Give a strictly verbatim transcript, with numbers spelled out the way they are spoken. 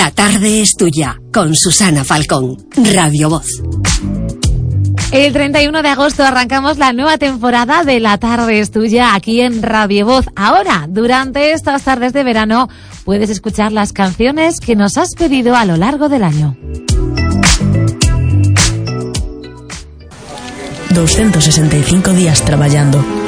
La tarde es tuya, con Susana Falcón, Radio Voz. El treinta y uno de agosto arrancamos la nueva temporada de La tarde es tuya aquí en Radio Voz. Ahora, durante estas tardes de verano, puedes escuchar las canciones que nos has pedido a lo largo del año. doscientos sesenta y cinco días trabajando,